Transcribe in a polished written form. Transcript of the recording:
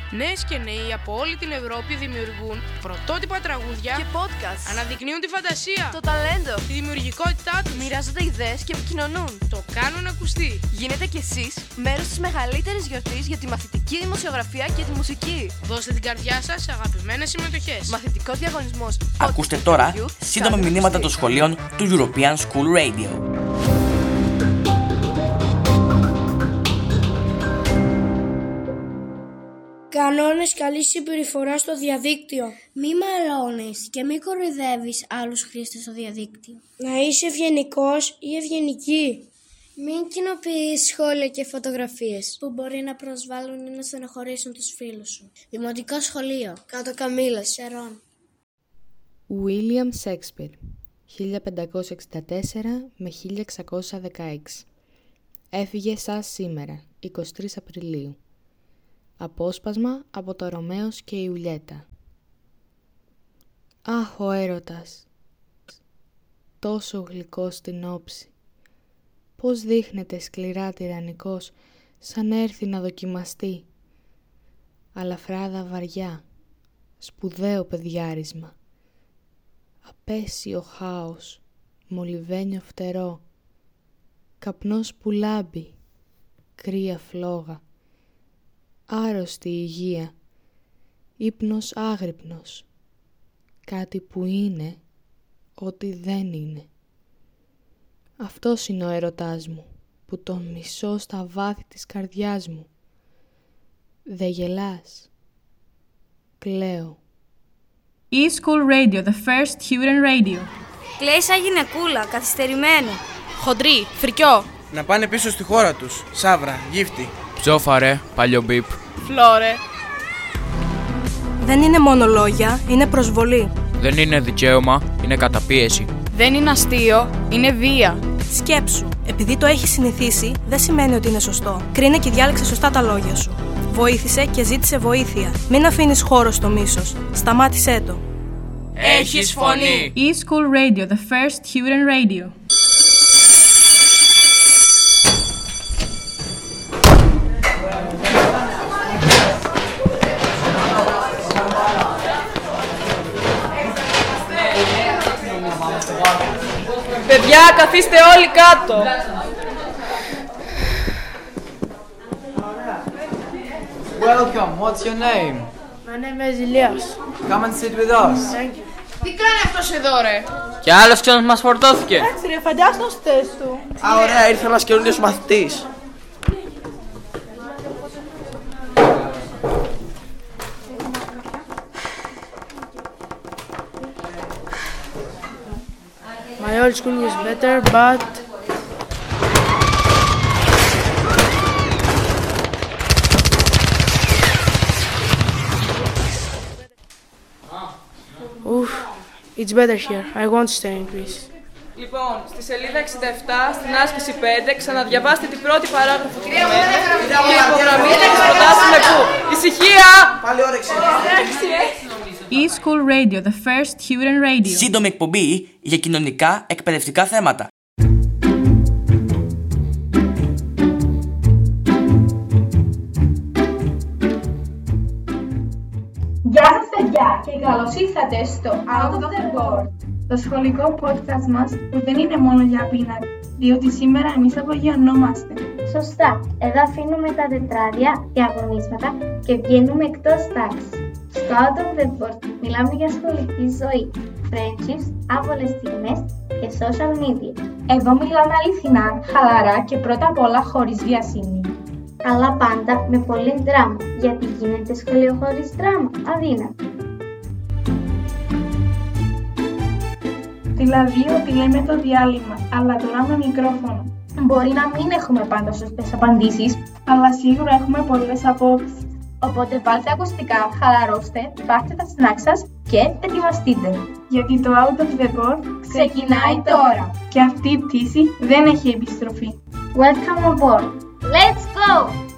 Νέες και νέοι από όλη την Ευρώπη δημιουργούν πρωτότυπα τραγούδια και podcast. Αναδεικνύουν τη φαντασία, το ταλέντο, τη δημιουργικότητά τους. Μοιράζονται ιδέες και επικοινωνούν. Το κάνουν ακουστεί. Γίνετε κι εσείς μέρος της μεγαλύτερης γιορτής για τη μαθητική δημοσιογραφία και τη μουσική. Δώστε την καρδιά σας σε αγαπημένες συμμετοχές. Μαθητικός διαγωνισμός. Ακούστε τώρα σύντομα μηνύματα των σχολείων του European School Radio. Κανόνες καλής συμπεριφοράς στο διαδίκτυο. Μη μαλώνεις και μη κοροϊδεύεις άλλους χρήστες στο διαδίκτυο. Να είσαι ευγενικός ή ευγενική. Μην κοινοποιείς σχόλια και φωτογραφίες που μπορεί να προσβάλλουν ή να στενοχωρήσουν τους φίλους σου. Δημοτικό σχολείο. Κάτω Καμήλας, Σερών. William Shakespeare, 1564 με 1616. Έφυγε σας σήμερα, 23 Απριλίου. Απόσπασμα από το Ρωμαίος και η Ιουλιέτα. Αχ, ο έρωτας, τόσο γλυκός στην όψη, πώς δείχνεται σκληρά τυραννικός, σαν έρθει να δοκιμαστεί. Αλαφράδα βαριά, σπουδαίο παιδιάρισμα, απέσιο χάος, μολυβένιο φτερό, καπνός που λάμπει, κρύα φλόγα, άρρωστη υγεία, ύπνος άγρυπνος, κάτι που είναι, ό,τι δεν είναι. Αυτός είναι ο έρωτάς μου, που τον μισώ στα βάθη της καρδιάς μου. Δε γελάς. Κλαίω. E-School Radio, the first student radio. Κλαίει σαν γυναικούλα, καθυστερημένο. Χοντρή, φρικιό. Να πάνε πίσω στη χώρα τους. Σάβρα, γύφτη. Ψόφαρε, παλιό μπιπ. Φλόρε. Δεν είναι μόνο λόγια, είναι προσβολή. Δεν είναι δικαίωμα, είναι καταπίεση. Δεν είναι αστείο, είναι βία. Σκέψου, επειδή το έχεις συνηθίσει, δεν σημαίνει ότι είναι σωστό. Κρίνε και διάλεξε σωστά τα λόγια σου. Βοήθησε και ζήτησε βοήθεια. Μην αφήνεις χώρο στο μίσος. Σταμάτησέ το. Έχεις φωνή! E-School Radio, the first student radio. Παιδιά, καθίστε όλοι κάτω. Welcome, what's your name? My name is Elias. Come and sit with us. Thank you. Τι κάνει αυτός εδώ, ρε? Και άλλος ξένος μας φορτώθηκε. Εντάξει ρε, φαντάσου το στες του. Α, ωραία, ήρθε ένας καινούριος μαθητής. My old school was better, but it's better here. I won't stay in Greece. Λοιπόν, στη σελίδα 67, στην άσκηση 5, ξαναδιαβάστε την πρώτη παράγραφο του κειμένου και υπογραμμίστε τις προτάσεις με που. Ησυχία! Πάλι όρεξη. E-School Radio, the first student radio. Σύντομη εκπομπή για κοινωνικά εκπαιδευτικά θέματα. Γεια σας παιδιά και καλώς ήρθατε στο Out of the Board, το σχολικό podcast μας που δεν είναι μόνο για πίνακα, διότι σήμερα εμείς απογειωνόμαστε. Σωστά, εδώ αφήνουμε τα τετράδια, διαγωνίσματα και βγαίνουμε εκτός τάξης. Στο Out of the Board μιλάμε για σχολική ζωή, friendships, άβολες στιγμές και social media. Εδώ μιλάμε αληθινά, χαλαρά και πρώτα απ' όλα χωρίς βιασύνη. Αλλά πάντα με πολύ δράμα, γιατί γίνεται σχολείο χωρίς δράμα, αδύνατο. Δηλαδή ότι λέμε το διάλειμμα, αλλά τώρα με μικρόφωνο. Μπορεί να μην έχουμε πάντα σωστές απαντήσεις, αλλά σίγουρα έχουμε πολλές απόψεις. Οπότε βάλτε ακουστικά, χαλαρώστε, πάρτε τα σνακ σας και ετοιμαστείτε. Γιατί το Out of the Board ξεκινάει τώρα. Και αυτή η πτήση δεν έχει επιστροφή. Welcome aboard. Let's go!